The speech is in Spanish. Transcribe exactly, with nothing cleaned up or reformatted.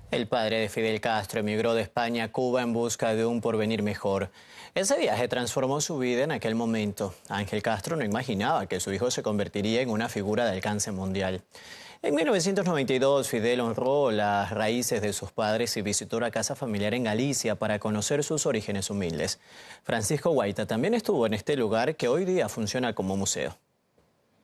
El padre de Fidel Castro emigró de España a Cuba en busca de un porvenir mejor. Ese viaje transformó su vida en aquel momento. Ángel Castro no imaginaba que su hijo se convertiría en una figura de alcance mundial. En mil novecientos noventa y dos, Fidel honró las raíces de sus padres y visitó la casa familiar en Galicia para conocer sus orígenes humildes. Francisco Guaita también estuvo en este lugar que hoy día funciona como museo.